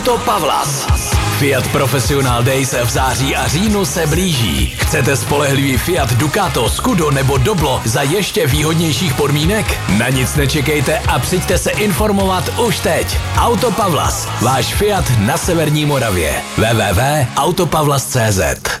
To Pavlas. Fiat Professional Days v září a říjnu se blíží. Chcete spolehlivý Fiat Ducato, Scudo nebo Doblo za ještě výhodnějších podmínek? Na nic nečekejte a přijďte se informovat už teď. Auto Pavlas, váš Fiat na severní Moravě. www.autopavlas.cz